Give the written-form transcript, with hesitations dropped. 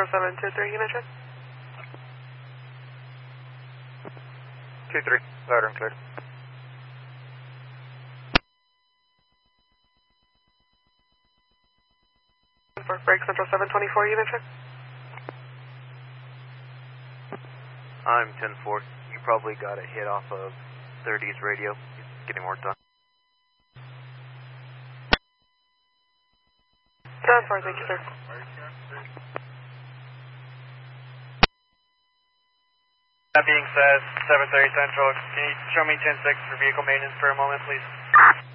Central 723, unit check. 2-3, louder and clear. For break Central 724, unit check. I'm 10-4. You probably got a hit off of 30's radio. He's getting worked on. 10-4, thank you, sir. That being said, 730 Central, can you show me 10-6 for vehicle maintenance for a moment, please?